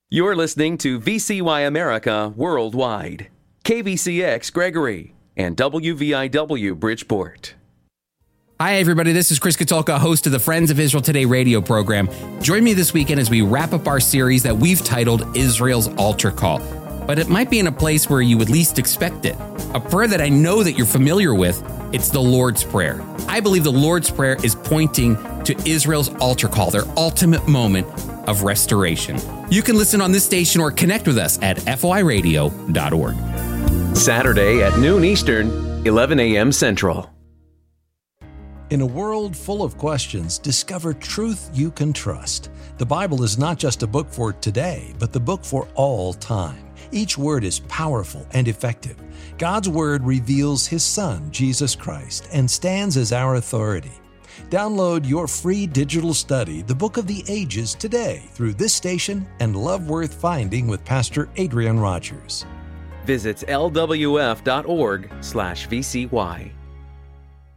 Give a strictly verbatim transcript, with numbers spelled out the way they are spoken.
You're listening to V C Y America Worldwide, K V C X Gregory, and W V I W Bridgeport. Hi, everybody. This is Chris Katulka, host of the Friends of Israel Today radio program. Join me this weekend as we wrap up our series that we've titled Israel's Altar Call. But it might be in a place where you would least expect it. A prayer that I know that you're familiar with. It's the Lord's Prayer. I believe the Lord's Prayer is pointing to Israel's altar call, their ultimate moment of restoration. You can listen on this station or connect with us at F O I radio dot org. Saturday at noon Eastern, eleven a.m. Central. In a world full of questions, discover truth you can trust. The Bible is not just a book for today, but the book for all time. Each word is powerful and effective. God's Word reveals His Son, Jesus Christ, and stands as our authority. Download your free digital study, The Book of the Ages, today through this station and Love Worth Finding with Pastor Adrian Rogers. Visit L W F dot org slash V C Y.